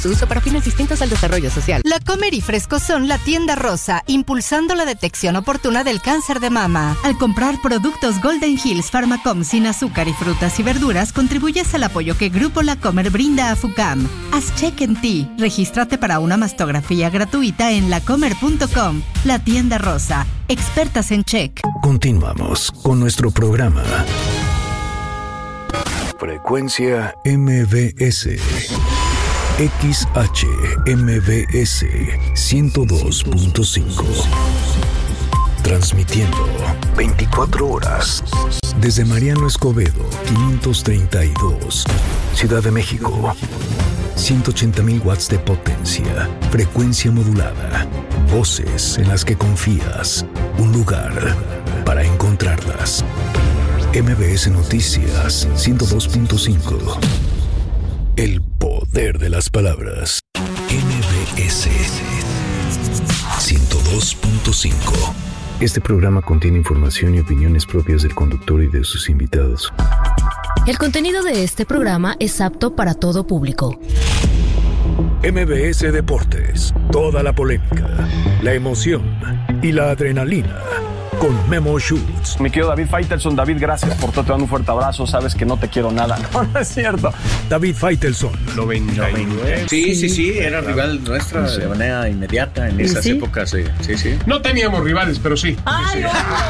Su uso para fines distintos al desarrollo social. La Comer y Fresco son la tienda rosa, impulsando la detección oportuna del cáncer de mama. Al comprar productos Golden Hills Pharmacom sin azúcar y frutas y verduras, contribuyes al apoyo que Grupo La Comer brinda a FUCAM. Haz check en ti. Regístrate para una mastografía gratuita en lacomer.com. La tienda rosa. Expertas en check. Continuamos con nuestro programa. Frecuencia MBS. XHMBS 102.5. Transmitiendo 24 horas desde Mariano Escobedo 532, Ciudad de México. 180,000 watts de potencia, frecuencia modulada, voces en las que confías, un lugar para encontrarlas. MBS Noticias 102.5. El poder de las palabras. MBS 102.5. Este programa contiene información y opiniones propias del conductor y de sus invitados. El contenido de este programa es apto para todo público. MBS Deportes. Toda la polémica, la emoción y la adrenalina. Con Memo Schutz. Mi querido David Faitelson, David, gracias por todo, te mando un fuerte abrazo, sabes que no te quiero nada. No es cierto. David Faitelson. 99. Sí, era rival nuestra de manera inmediata en esas épocas. Sí. No teníamos rivales, pero sí. ¡Ay,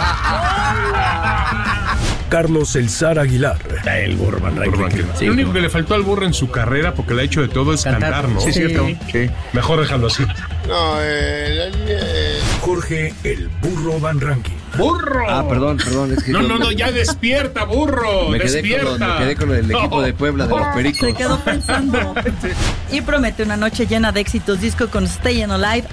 Carlos El Zar Aguilar. El burro Van Ranking. Sí, lo único que le faltó al burro en su carrera, porque le ha hecho de todo, es cantar, ¿no? Sí, cierto. Sí. Mejor déjalo así. No, Jorge El Burro Van Ranking. ¡Burro! Perdón. Es que No, ya despierta, burro. Me despierta. quedé con el equipo de Puebla de los Pericos. Se quedó pensando. Y promete una noche llena de éxitos disco con Stayin' Alive.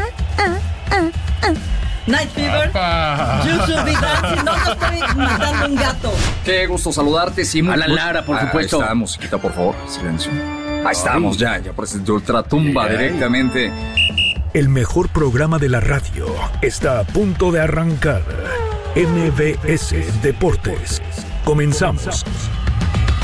Night Fever. You Should Be Dancing. No estoy matando un gato. Qué gusto saludarte, Simón. A la Lara, por supuesto. Ahí está, musiquita, por favor. Silencio. Ahí estamos, ya presentó Ultratumba directamente. El mejor programa de la radio está a punto de arrancar. MBS Deportes. Comenzamos.